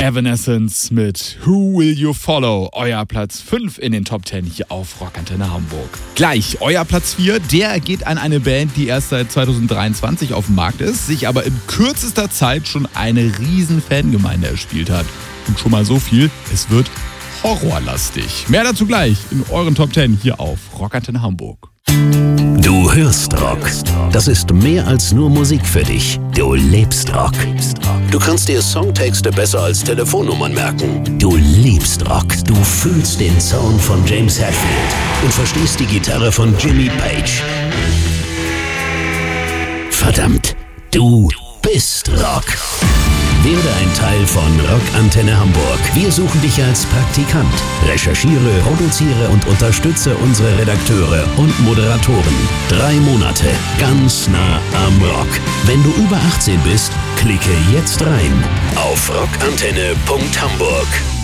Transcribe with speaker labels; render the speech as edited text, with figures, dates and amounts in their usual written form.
Speaker 1: Evanescence mit Who Will You Follow? Euer Platz 5 in den Top 10 hier auf Rockantenne Hamburg. Gleich euer Platz 4, der geht an eine Band, die erst seit 2023 auf dem Markt ist, sich aber in kürzester Zeit schon eine riesen Fangemeinde erspielt hat. Und schon mal so viel, es wird horrorlastig. Mehr dazu gleich in euren Top 10 hier auf Rockantenne Hamburg.
Speaker 2: Du hörst Rock. Das ist mehr als nur Musik für dich. Du lebst Rock. Du kannst dir Songtexte besser als Telefonnummern merken. Du liebst Rock. Du fühlst den Sound von James Hetfield und verstehst die Gitarre von Jimmy Page. Verdammt, du bist Rock. Werde ein Teil von Rockantenne Hamburg. Wir suchen dich als Praktikant. Recherchiere, produziere und unterstütze unsere Redakteure und Moderatoren. 3 Monate, ganz nah am Rock. Wenn du über 18 bist, klicke jetzt rein auf rockantenne.hamburg.